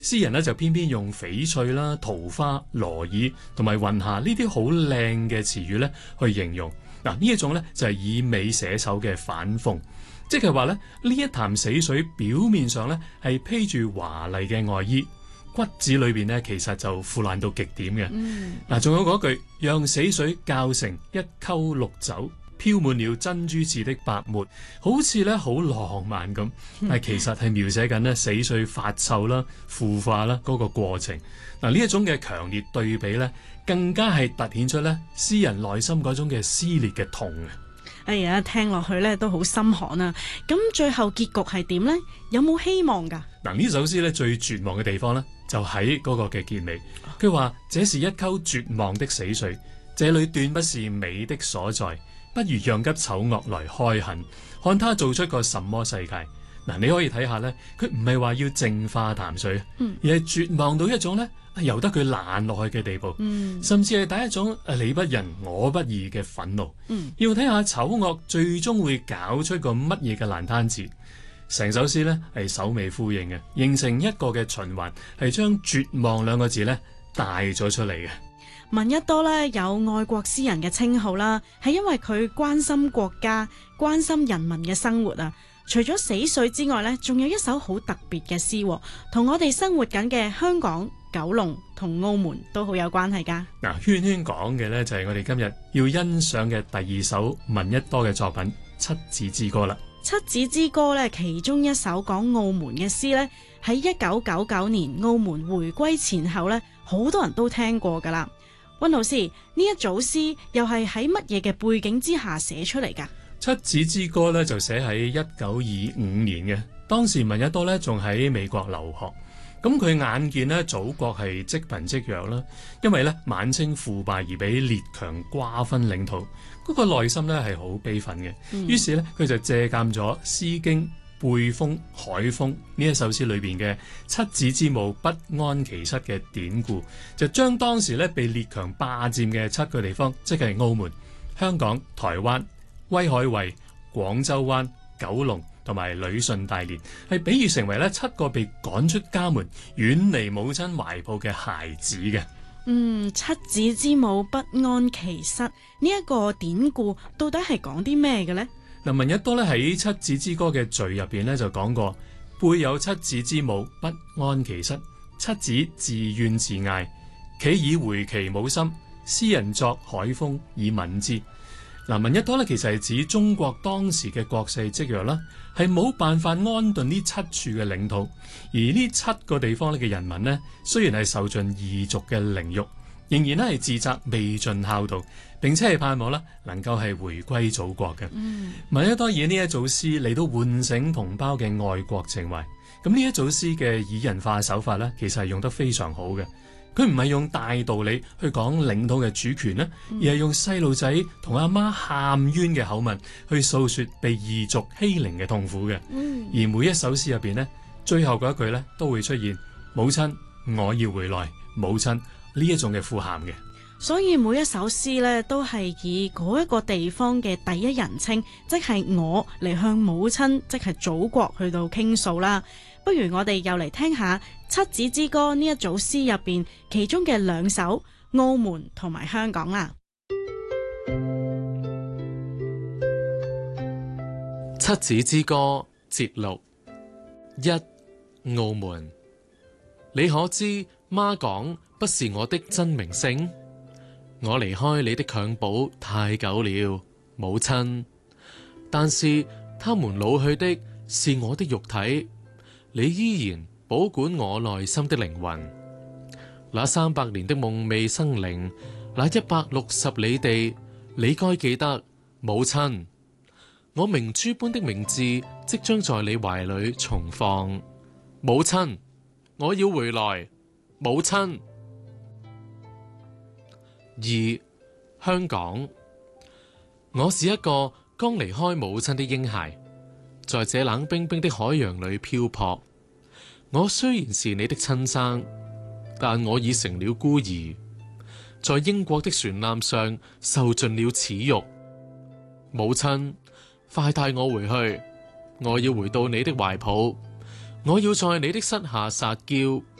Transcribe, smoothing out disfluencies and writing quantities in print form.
詩人呢就偏偏用翡翠啦、桃花、羅爾同埋雲霞呢啲好靚嘅詞語咧去形容。嗱，呢一種咧就係以美寫醜嘅反諷，即係話咧呢一潭死水表面上咧係披住華麗嘅外衣，骨子裏邊咧其實就腐爛到極點嘅。嗱，仲有嗰句讓死水校成一溝綠酒，飄滿了珍珠似的白沫，好似咧好浪漫咁，但係其實係描寫緊咧死水發臭啦、腐化啦嗰個過程。嗱，呢一種嘅強烈對比咧，更加係突顯出咧詩人內心嗰種嘅撕裂嘅痛啊！ 哎呀，聽落去咧都好心寒啊！咁最後結局係點呢？有冇希望㗎？ 嗱，呢首詩咧最絕望嘅地方咧，就喺嗰個嘅結尾。佢話：這是一溝絕望的死水，這裏斷不是美的所在。不如讓給醜惡來開墾，看他做出個什麼世界。嗱，你可以睇下呢，佢唔係話要淨化淡水，而係絕望到一種呢由得佢爛落去嘅地步，甚至係第一種你不仁我不義嘅憤怒。要睇下醜惡最終會搞出個乜嘢嘅爛攤子。成首詩呢係首尾呼應嘅，形成一個嘅循環，係將絕望兩個字呢帶咗出嚟嘅。 聞一多咧有愛國詩人嘅稱號啦，係因為佢關心國家、關心人民嘅生活啊。除咗死水之外咧，仲有一首好特別嘅詩，同我哋生活緊嘅香港、九龍同澳門都好有關係噶。 嗱，圈圈講嘅咧就係我哋今日要欣賞嘅第二首聞一多嘅作品《七子之歌》啦。 《七子之歌》咧，其中一首講澳門嘅詩咧，喺1999年澳門回歸前後咧，好多人都聽過噶啦。溫老師，呢一組詩又係喺乜嘢嘅背景之下寫出嚟㗎？ 七子之歌咧就寫喺1925年嘅，當時聞一多咧仲喺美國留學，咁佢眼見咧祖國係積貧積弱啦，因為咧晚清腐敗而俾列強瓜分領土，嗰個內心咧係好悲憤嘅，於是咧佢就借鑑咗《詩經》背風海風呢一首詩裏邊嘅七子之母不安其室嘅典故，就將當時咧被列強霸佔嘅7個地方，即係澳門、香港、台灣、威海衛、廣州灣、九龍同埋旅順大連，係比喻成為咧7個被趕出家門、遠離母親懷抱嘅孩子嘅。 七子之母不安其室呢一個典故到底係講啲咩嘅呢？ 嗱，聞一多咧喺七子之歌嘅序入邊咧就講過，背有七子之母不安其室，七子自怨自艾，豈以回其母心？詩人作海風以憫之。嗱，聞一多咧其實係指中國當時嘅國勢積弱啦，係冇辦法安頓呢7處嘅領土，而呢7個地方嘅人民呢，雖然係受盡異族嘅凌辱，仍然咧係自責未盡孝道，並且係盼望啦能夠係回歸祖國嘅。聞一多以呢一組詩嚟到喚醒同胞嘅愛國情懷。咁呢一組詩嘅擬人化手法呢，其實係用得非常好嘅。佢唔係用大道理去講領土嘅主權，而係用細路仔同阿媽喊冤嘅口吻去訴說被異族欺凌嘅痛苦嘅。而每一首詩入邊呢，最後嗰一句呢，都會出現母親我要回來，母親呢一種嘅呼喊嘅。 所以每一首詩呢，都係以嗰一個地方嘅第一人稱，即係我嚟向母親，即係祖國去到傾訴啦。不如我哋又嚟聽下《七子之歌》呢一組詩入邊其中嘅2首澳門同埋香港啦。 《七子之歌》節錄1：澳門。你可知媽港不是我的真名姓？我離開你的襁褓太久了，母親。但是他們老去的是我的肉體，你依然保管我內心的靈魂。那300年的夢未生靈，那160里地，你該記得，母親。我明珠般的名字即將在你懷裏重放，母親。我要回來，母親。2: 香港。我是一個剛離開母親的嬰孩，在這冷冰冰的海洋裏漂泊。我雖然是你的親生，但我已成了孤兒，在英國的船艦上受盡了恥辱。母親，快帶我回去，我要回到你的懷抱，我要在你的膝下撒嬌，